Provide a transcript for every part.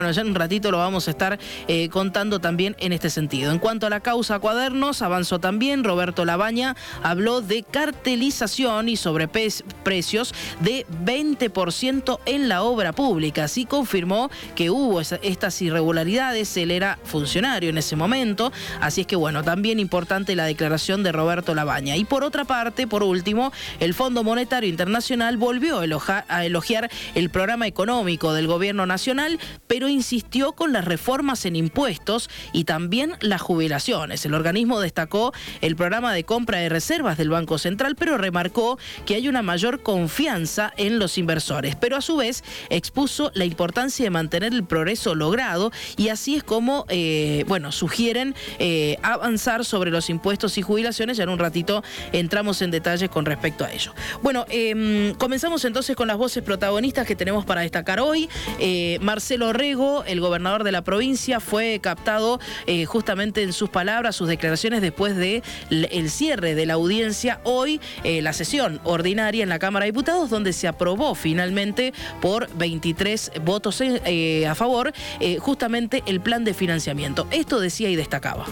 Bueno, ya en un ratito lo vamos a estar contando también en este sentido. En cuanto a la causa Cuadernos, avanzó también. Roberto Labaña habló de cartelización y sobreprecios de 20% en la obra pública. Así confirmó que hubo estas irregularidades. Él era funcionario en ese momento. Así es que, bueno, también importante la declaración de Roberto Labaña. Y por otra parte, por último, el Fondo Monetario Internacional volvió a elogiar el programa económico del gobierno nacional, pero insistió con las reformas en impuestos y también las jubilaciones. El organismo destacó el programa de compra de reservas del Banco Central, pero remarcó que hay una mayor confianza en los inversores. Pero a su vez expuso la importancia de mantener el progreso logrado y así es como, sugieren avanzar sobre los impuestos y jubilaciones. Ya en un ratito entramos en detalles con respecto a ello. Bueno, comenzamos entonces con las voces protagonistas que tenemos para destacar hoy. Marcelo Rego, el gobernador de la provincia, fue captado justamente en sus palabras, sus declaraciones después de el cierre de la audiencia hoy, la sesión ordinaria en la Cámara de Diputados, donde se aprobó finalmente por 23 votos a favor justamente el plan de financiamiento. Esto decía y destacaba.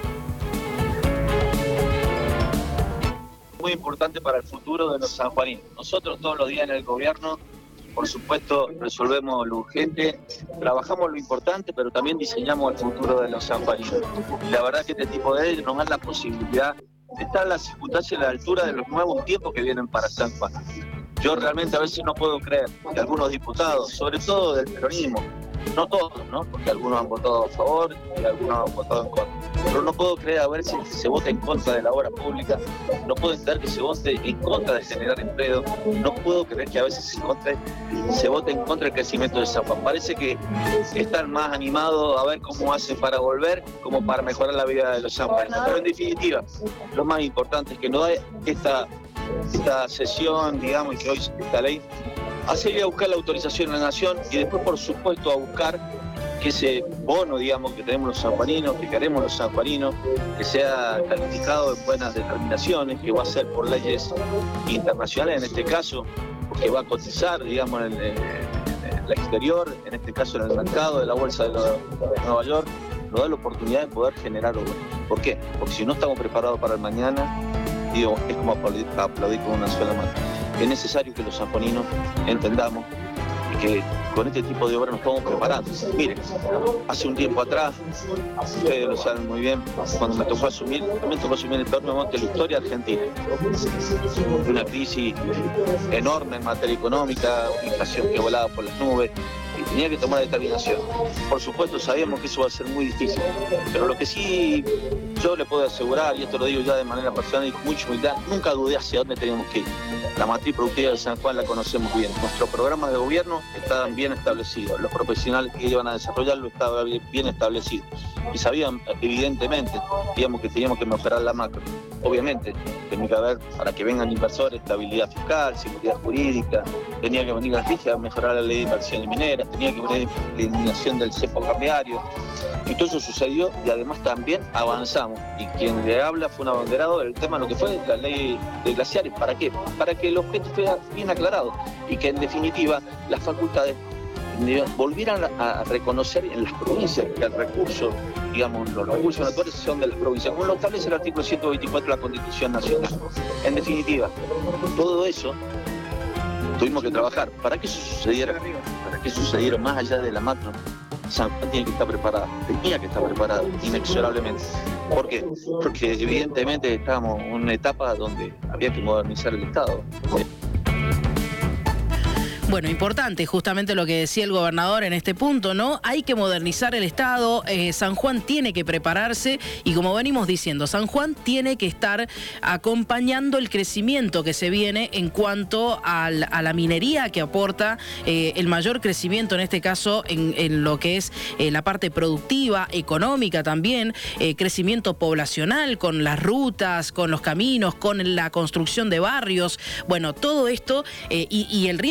Muy importante para el futuro de los sanjuaninos. Nosotros todos los días en el gobierno, por supuesto, resolvemos lo urgente, trabajamos lo importante, pero también diseñamos el futuro de los sanjuaninos. La verdad que este tipo de leyes nos dan la posibilidad de estar en las circunstancias a la altura de los nuevos tiempos que vienen para San Juan. Yo realmente a veces no puedo creer que algunos diputados, sobre todo del peronismo, no todos, ¿no? Porque algunos han votado a favor y algunos han votado en contra. Pero no puedo creer a ver si se vota en contra de la obra pública, no puedo entender que se vote en contra de generar empleo, no puedo creer que a veces se vote en contra del crecimiento de San Juan. Parece que están más animados a ver cómo hacen para volver, como para mejorar la vida de los sanjuaninos. Pero en definitiva, lo más importante es que no hay esta sesión, digamos, y que hoy esta ley, a seguir a buscar la autorización de la Nación y después, por supuesto, a buscar que ese bono, digamos, que tenemos los sanjuaninos, que queremos los sanjuaninos, que sea calificado en buenas determinaciones, que va a ser por leyes internacionales en este caso, porque va a cotizar, digamos, en el exterior, en este caso en el mercado de la Bolsa de Nueva York, nos da la oportunidad de poder generar obra. ¿Por qué? Porque si no estamos preparados para el mañana, digo, es como aplaudir con una sola mano. Es necesario que los sanjuaninos entendamos que con este tipo de obras nos estamos preparando. Miren, hace un tiempo atrás, ustedes lo saben muy bien, cuando me tocó asumir el peor momento de la historia argentina. Una crisis enorme en materia económica, una inflación que volaba por las nubes, y tenía que tomar determinación. Por supuesto, sabíamos que eso va a ser muy difícil, pero lo que sí yo le puedo asegurar, y esto lo digo ya de manera personal y con mucha humildad, nunca dudé hacia dónde teníamos que ir. La matriz productiva de San Juan la conocemos bien. Nuestros programas de gobierno estaban bien establecidos. Los profesionales que iban a desarrollarlo estaban bien establecidos. Y sabían, evidentemente, digamos, que teníamos que mejorar la macro. Obviamente, tenía que haber, para que vengan inversores, estabilidad fiscal, seguridad jurídica, tenía que venir la justicia a mejorar la ley de inversiones mineras, tenía que venir la eliminación del cepo cambiario. Y todo eso sucedió y además también avanzamos. Y quien le habla fue un abanderado del tema de lo que fue la ley de glaciares. ¿Para qué? Para que el objeto fuera bien aclarado y que en definitiva las facultades volvieran a reconocer en las provincias que el recurso, digamos, los recursos naturales son de las provincias, como lo establece el artículo 124 de la Constitución Nacional. En definitiva, todo eso tuvimos que trabajar para que eso sucediera más allá de la macro. San Juan tenía que estar preparada inexorablemente. ¿Por qué? Porque evidentemente estábamos en una etapa donde había que modernizar el Estado. Bueno, importante justamente lo que decía el gobernador en este punto, ¿no? Hay que modernizar el Estado, San Juan tiene que prepararse y como venimos diciendo, San Juan tiene que estar acompañando el crecimiento que se viene en cuanto a la minería que aporta el mayor crecimiento en este caso en lo que es la parte productiva, económica también, crecimiento poblacional con las rutas, con los caminos, con la construcción de barrios, bueno, todo esto y el riego de canales.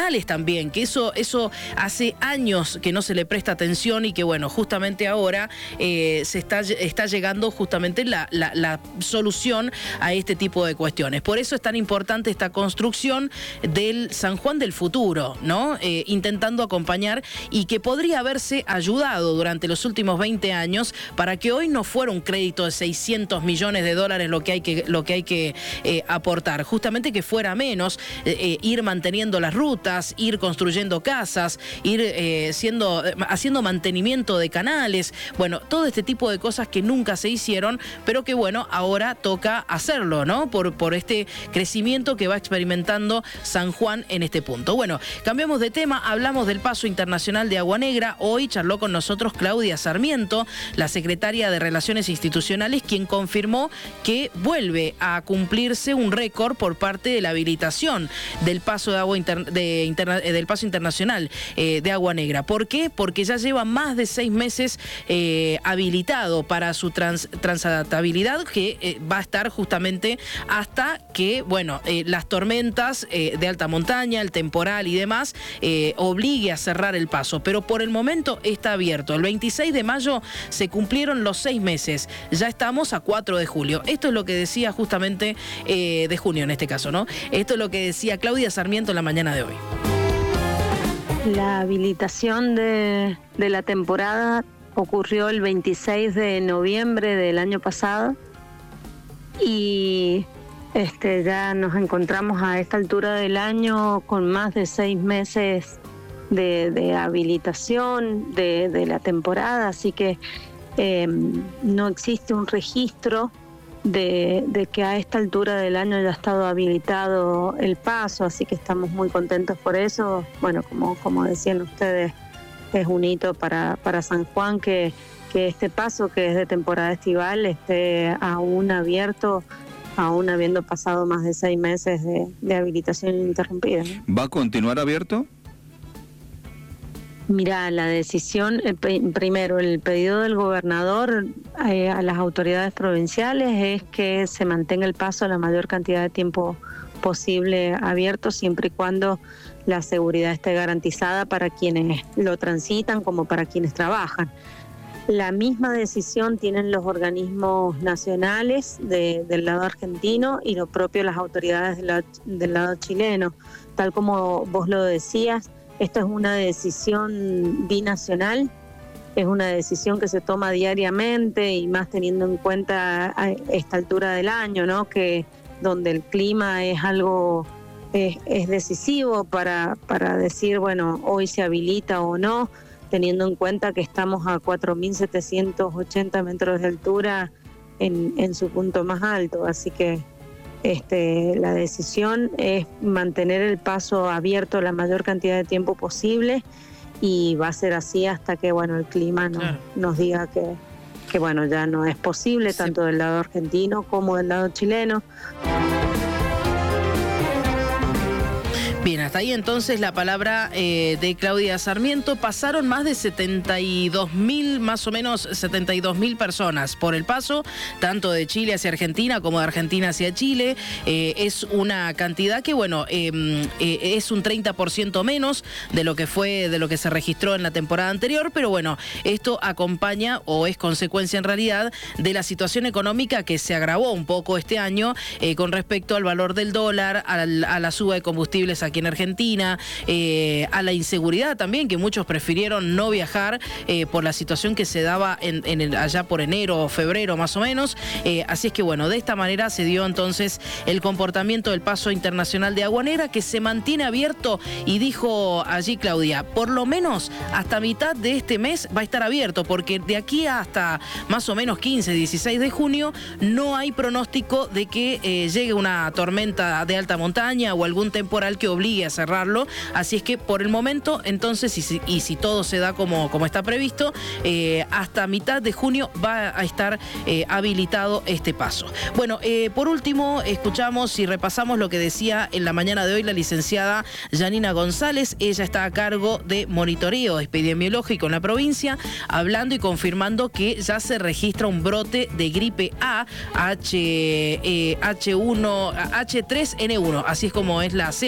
canales también, que eso hace años que no se le presta atención y que bueno, justamente ahora se está llegando justamente la solución a este tipo de cuestiones. Por eso es tan importante esta construcción del San Juan del futuro, ¿no? Intentando acompañar y que podría haberse ayudado durante los últimos 20 años para que hoy no fuera un crédito de 600 millones de dólares lo que hay que aportar, justamente que fuera menos, ir manteniendo las rutas, ir construyendo casas, ir haciendo mantenimiento de canales, bueno, todo este tipo de cosas que nunca se hicieron, pero que bueno, ahora toca hacerlo, ¿no? Por este crecimiento que va experimentando San Juan en este punto. Bueno, cambiamos de tema, hablamos del paso internacional de Agua Negra. Hoy charló con nosotros Claudia Sarmiento, la secretaria de Relaciones Institucionales, quien confirmó que vuelve a cumplirse un récord por parte de la habilitación del paso del paso internacional de Agua Negra. ¿Por qué? Porque ya lleva más de 6 meses habilitado para su transitabilidad, que va a estar justamente hasta que, bueno, las tormentas de alta montaña, el temporal y demás, obligue a cerrar el paso. Pero por el momento está abierto. El 26 de mayo se cumplieron los 6 meses. Ya estamos a 4 de julio. Esto es lo que decía justamente, de junio en este caso, ¿no? Esto es lo que decía Claudia Sarmiento en la mañana de hoy. La habilitación de la temporada ocurrió el 26 de noviembre del año pasado y ya nos encontramos a esta altura del año con más de 6 meses de habilitación de la temporada, así que no existe un registro de que a esta altura del año ya ha estado habilitado el paso, así que estamos muy contentos por eso. Bueno, como decían ustedes, es un hito para San Juan que este paso, que es de temporada estival, esté aún abierto, aún habiendo pasado más de 6 meses de habilitación ininterrumpida, ¿no? ¿Va a continuar abierto? Mira, la decisión, primero, el pedido del gobernador a las autoridades provinciales es que se mantenga el paso la mayor cantidad de tiempo posible abierto, siempre y cuando la seguridad esté garantizada para quienes lo transitan como para quienes trabajan. La misma decisión tienen los organismos nacionales del lado argentino y lo propio las autoridades del lado chileno. Tal como vos lo decías, esta es una decisión binacional, es una decisión que se toma diariamente y más teniendo en cuenta a esta altura del año, ¿no? Que donde el clima es algo es decisivo para decir, bueno, hoy se habilita o no, teniendo en cuenta que estamos a 4.780 metros de altura en su punto más alto, así que la decisión es mantener el paso abierto la mayor cantidad de tiempo posible y va a ser así hasta que bueno el clima nos diga que bueno ya no es posible, tanto del lado argentino como del lado chileno. Bien, hasta ahí entonces la palabra de Claudia Sarmiento. Pasaron más de 72.000, más o menos 72.000 personas por el paso, tanto de Chile hacia Argentina como de Argentina hacia Chile. Es una cantidad que, bueno, es un 30% menos de lo que se registró en la temporada anterior, pero bueno, esto acompaña o es consecuencia en realidad de la situación económica que se agravó un poco este año con respecto al valor del dólar, a la suba de combustibles aquí en Argentina, a la inseguridad también, que muchos prefirieron no viajar por la situación que se daba allá por enero o febrero más o menos. Así es que bueno, de esta manera se dio entonces el comportamiento del paso internacional de Agua Negra, que se mantiene abierto, y dijo allí Claudia, por lo menos hasta mitad de este mes va a estar abierto, porque de aquí hasta más o menos 15, 16 de junio no hay pronóstico de que llegue una tormenta de alta montaña o algún temporal que obligue a cerrarlo. Así es que por el momento, entonces, y si todo se da como está previsto, hasta mitad de junio va a estar habilitado este paso. Bueno, por último, escuchamos y repasamos lo que decía en la mañana de hoy la licenciada Yanina González. Ella está a cargo de monitoreo epidemiológico en la provincia, hablando y confirmando que ya se registra un brote de gripe A, H3N1, así es como es la cepa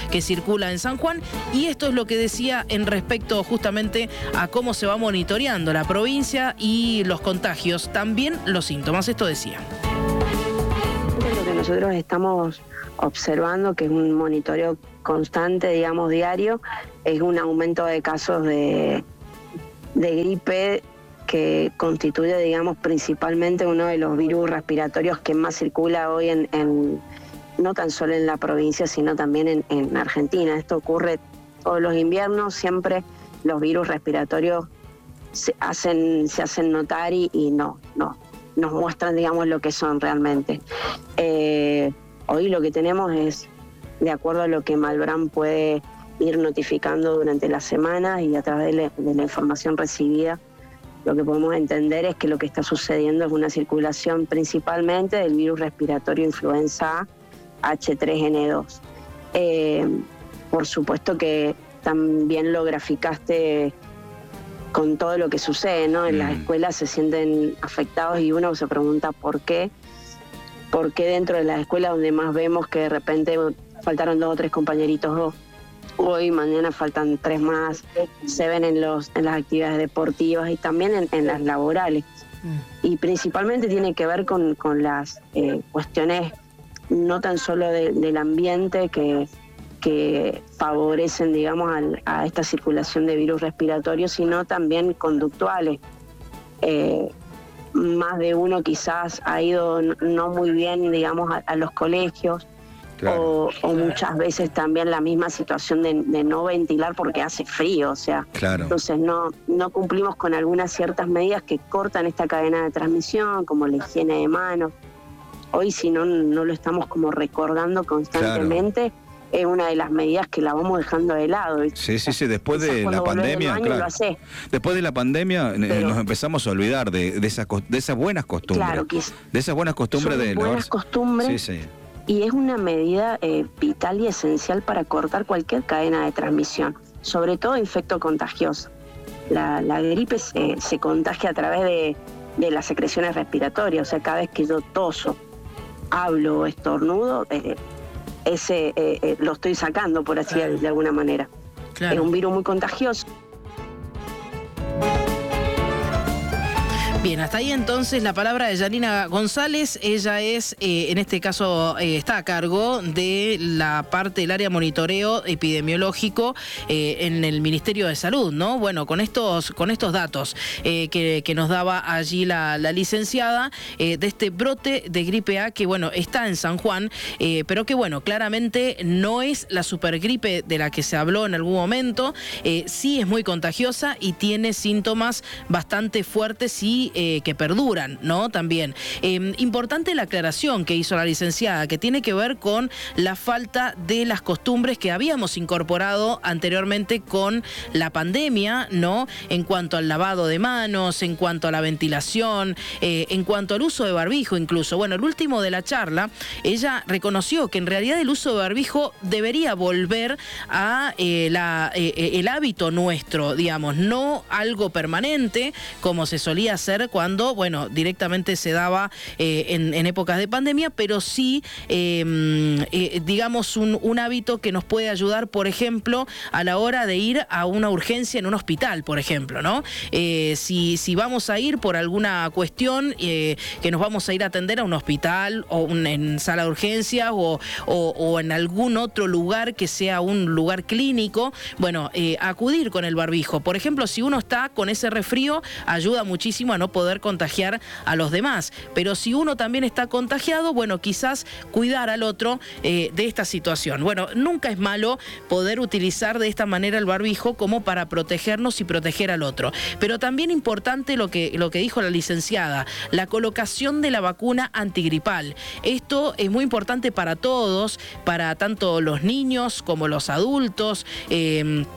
que circula en San Juan, y esto es lo que decía en respecto justamente a cómo se va monitoreando la provincia y los contagios, también los síntomas. Esto decía. Lo que nosotros estamos observando, que es un monitoreo constante, digamos, diario, es un aumento de casos de gripe, que constituye, digamos, principalmente uno de los virus respiratorios que más circula hoy no tan solo en la provincia, sino también en Argentina. Esto ocurre todos los inviernos, siempre los virus respiratorios se hacen notar y nos muestran, digamos, lo que son realmente. Hoy lo que tenemos es, de acuerdo a lo que Malbrán puede ir notificando durante la semana y a través de la información recibida, lo que podemos entender es que lo que está sucediendo es una circulación principalmente del virus respiratorio influenza A H3N2. Por supuesto que también lo graficaste con todo lo que sucede, ¿no? En las escuelas se sienten afectados y uno se pregunta por qué. ¿Por qué dentro de las escuelas donde más vemos que de repente faltaron 2 o 3 compañeritos hoy, mañana faltan 3 más, se ven en las actividades deportivas y también en las laborales? Y principalmente tiene que ver con las cuestiones no tan solo del ambiente que favorecen, digamos, a esta circulación de virus respiratorios, sino también conductuales. Más de uno quizás ha ido no muy bien, digamos, a los colegios. Claro. O muchas veces también la misma situación de no ventilar porque hace frío, o sea, claro. Entonces no cumplimos con algunas ciertas medidas que cortan esta cadena de transmisión, como la higiene de manos. Hoy, si no lo estamos como recordando constantemente, claro, es una de las medidas que la vamos dejando de lado. Sí, después de la pandemia, claro. Después de la pandemia nos empezamos a olvidar de esas buenas costumbres. Claro, de esas buenas costumbres de buenas costumbres. Sí. Y es una medida vital y esencial para cortar cualquier cadena de transmisión, sobre todo infectocontagiosa. La gripe se contagia a través de las secreciones respiratorias, o sea, cada vez que yo toso, hablo o estornudo, lo estoy sacando, por así de alguna manera. Claro. Es un virus muy contagioso. Bien, hasta ahí entonces la palabra de Yanina González. Ella es, en este caso, está a cargo de la parte del área monitoreo epidemiológico en el Ministerio de Salud, ¿no? Bueno, con estos datos que nos daba allí la licenciada de este brote de gripe A que, bueno, está en San Juan, pero que, bueno, claramente no es la supergripe de la que se habló en algún momento. Sí es muy contagiosa y tiene síntomas bastante fuertes y que perduran, ¿no? También. Importante la aclaración que hizo la licenciada, que tiene que ver con la falta de las costumbres que habíamos incorporado anteriormente con la pandemia, ¿no? En cuanto al lavado de manos, en cuanto a la ventilación, en cuanto al uso de barbijo incluso. Bueno, el último de la charla, ella reconoció que en realidad el uso de barbijo debería volver a el hábito nuestro, digamos, no algo permanente como se solía hacer cuando, bueno, directamente se daba en épocas de pandemia, pero sí, digamos, un hábito que nos puede ayudar, por ejemplo, a la hora de ir a una urgencia en un hospital, por ejemplo, ¿no? Si vamos a ir por alguna cuestión, que nos vamos a ir a atender a un hospital o en sala de urgencias o en algún otro lugar que sea un lugar clínico, bueno, acudir con el barbijo. Por ejemplo, si uno está con ese resfrío, ayuda muchísimo a no poder contagiar a los demás. Pero si uno también está contagiado, bueno, quizás cuidar al otro de esta situación. Bueno, nunca es malo poder utilizar de esta manera el barbijo como para protegernos y proteger al otro. Pero también importante lo que dijo la licenciada, la colocación de la vacuna antigripal. Esto es muy importante para todos, para tanto los niños como los adultos,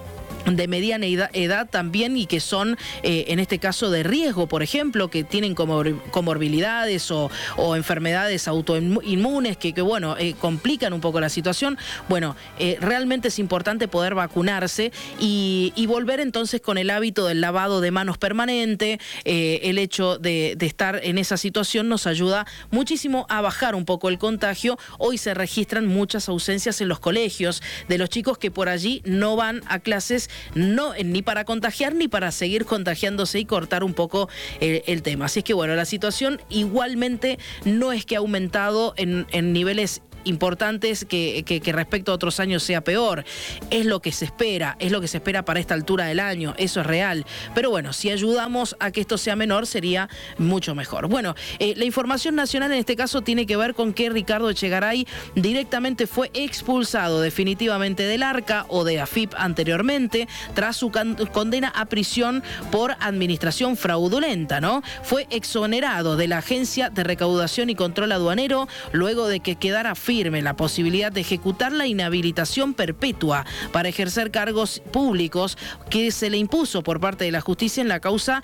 de mediana edad también y que son, en este caso, de riesgo, por ejemplo, que tienen comorbilidades o enfermedades autoinmunes que bueno, complican un poco la situación. Bueno, realmente es importante poder vacunarse y volver entonces con el hábito del lavado de manos permanente. El hecho de estar en esa situación nos ayuda muchísimo a bajar un poco el contagio. Hoy se registran muchas ausencias en los colegios de los chicos que por allí no van a clases, ni para contagiar ni para seguir contagiándose y cortar un poco el tema. Así es que bueno, la situación igualmente no es que ha aumentado en niveles importantes que respecto a otros años sea peor. Es lo que se espera para esta altura del año, eso es real. Pero bueno, si ayudamos a que esto sea menor, sería mucho mejor. Bueno, la información nacional en este caso tiene que ver con que Ricardo Echegaray directamente fue expulsado definitivamente del ARCA o de AFIP anteriormente, tras su condena a prisión por administración fraudulenta, ¿no? Fue exonerado de la Agencia de Recaudación y Control Aduanero luego de que quedara firme la posibilidad de ejecutar la inhabilitación perpetua para ejercer cargos públicos que se le impuso por parte de la justicia en la causa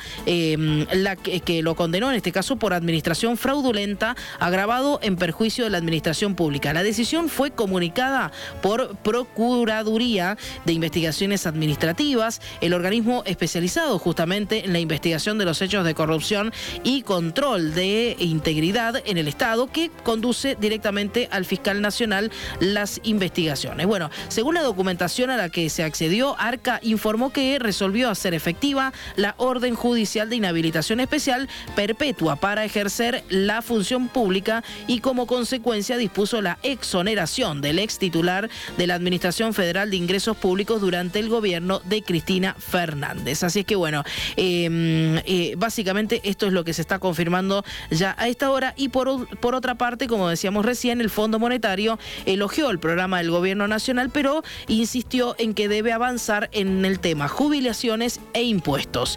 que lo condenó, en este caso por administración fraudulenta, agravado en perjuicio de la administración pública. La decisión fue comunicada por Procuraduría de Investigaciones Administrativas, el organismo especializado justamente en la investigación de los hechos de corrupción y control de integridad en el Estado, que conduce directamente al fiscal nacional las investigaciones. Bueno, según la documentación a la que se accedió, ARCA informó que resolvió hacer efectiva la orden judicial de inhabilitación especial perpetua para ejercer la función pública y como consecuencia dispuso la exoneración del ex titular de la Administración Federal de Ingresos Públicos durante el gobierno de Cristina Fernández. Así es que bueno, básicamente esto es lo que se está confirmando ya a esta hora. Y por otra parte, como decíamos recién, el Fondo Monetario elogió el programa del gobierno nacional, pero insistió en que debe avanzar en el tema jubilaciones e impuestos.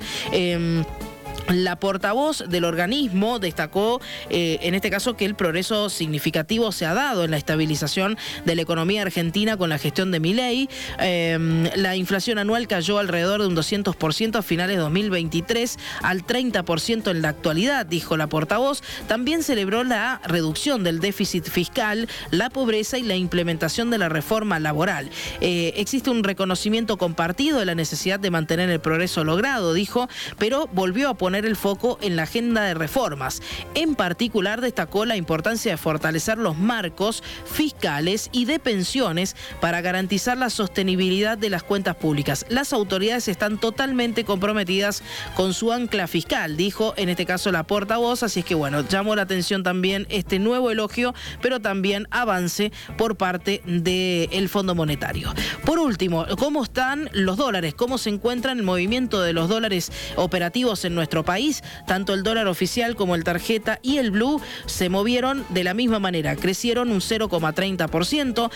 La portavoz del organismo destacó, en este caso, que el progreso significativo se ha dado en la estabilización de la economía argentina con la gestión de Milei. La inflación anual cayó alrededor de un 200% a finales de 2023 al 30% en la actualidad, dijo la portavoz. También celebró la reducción del déficit fiscal, la pobreza y la implementación de la reforma laboral. Existe un reconocimiento compartido de la necesidad de mantener el progreso logrado, dijo, pero volvió a poner el foco en la agenda de reformas. En particular, destacó la importancia de fortalecer los marcos fiscales y de pensiones para garantizar la sostenibilidad de las cuentas públicas. Las autoridades están totalmente comprometidas con su ancla fiscal, dijo en este caso la portavoz. Así es que bueno, llamó la atención también este nuevo elogio, pero también avance por parte del Fondo Monetario. Por último, ¿cómo están los dólares? ¿Cómo se encuentran el movimiento de los dólares operativos en nuestro país? Tanto el dólar oficial como el tarjeta y el blue se movieron de la misma manera, crecieron un 0,30%,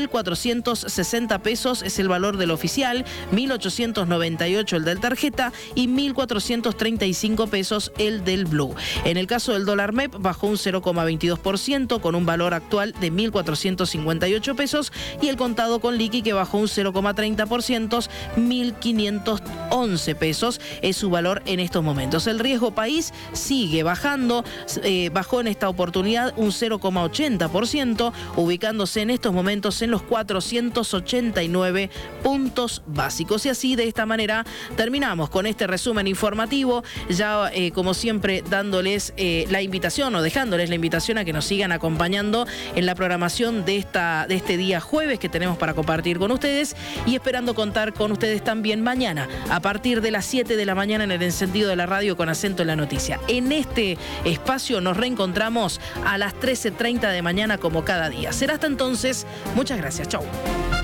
1.460 pesos es el valor del oficial, 1.898 el del tarjeta y 1.435 pesos el del blue. En el caso del dólar MEP bajó un 0,22% con un valor actual de 1.458 pesos y el contado con liqui que bajó un 0,30%, 1.511 pesos es su valor en estos momentos. El riesgo país sigue bajando, bajó en esta oportunidad un 0,80%, ubicándose en estos momentos en los 489 puntos básicos. Y así, de esta manera, terminamos con este resumen informativo, ya como siempre dándoles la invitación o dejándoles la invitación a que nos sigan acompañando en la programación de este día jueves que tenemos para compartir con ustedes y esperando contar con ustedes también mañana a partir de las 7 de la mañana en el encendido de la radio con acento en la noticia. En este espacio nos reencontramos a las 13:30 de mañana como cada día. Será hasta entonces. Muchas gracias. Chau.